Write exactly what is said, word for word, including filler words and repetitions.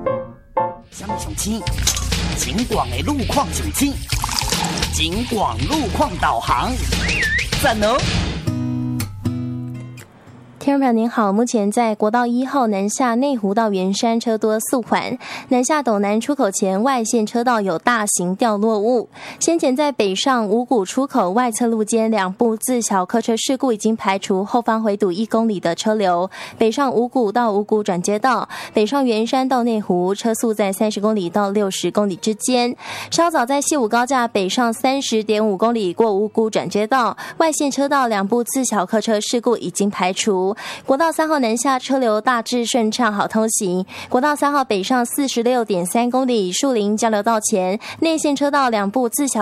什么上青？景广的路况上青，景广路况导航，赞哦！ 听众朋友您好，目前在国道一号南下内湖到圆山车多速缓，南下斗南出口前外线车道有大型掉落物。先前在北上五股出口外侧路间两部自小客车事故已经排除，后方回堵一公里的车流。北上五股到五股转接道，北上圆山到内湖车速在三十公里到六十公里之间。稍早在西武高架北上三十点五公里过五股转接道，外线车道两部自小客车事故已经排除。国道三号南下车流大致顺畅，好通行。国道三号北上四十六点三公里，树林交流道前内线车道两部自小